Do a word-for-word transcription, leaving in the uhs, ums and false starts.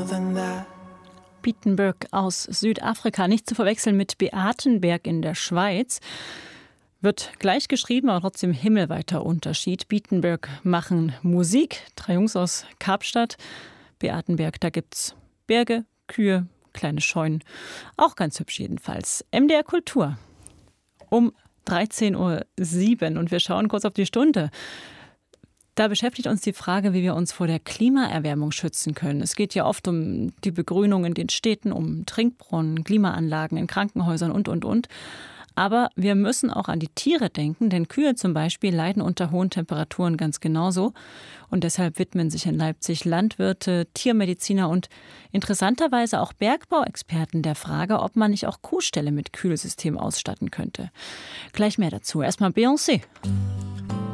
than that. Bietenberg aus Südafrika, nicht zu verwechseln mit Beatenberg in der Schweiz. Wird gleich geschrieben, aber trotzdem himmelweiter Unterschied. Bietenberg machen Musik, drei Jungs aus Kapstadt. Beatenberg, da gibt's Berge, Kühe, kleine Scheunen. Auch ganz hübsch jedenfalls. M D R Kultur um dreizehn Uhr sieben und wir schauen kurz auf die Stunde. Da beschäftigt uns die Frage, wie wir uns vor der Klimaerwärmung schützen können. Es geht ja oft um die Begrünung in den Städten, um Trinkbrunnen, Klimaanlagen in Krankenhäusern und, und, und. Aber wir müssen auch an die Tiere denken, denn Kühe zum Beispiel leiden unter hohen Temperaturen ganz genauso. Und deshalb widmen sich in Leipzig Landwirte, Tiermediziner und interessanterweise auch Bergbauexperten der Frage, ob man nicht auch Kuhställe mit Kühlsystem ausstatten könnte. Gleich mehr dazu. Erstmal Beyoncé.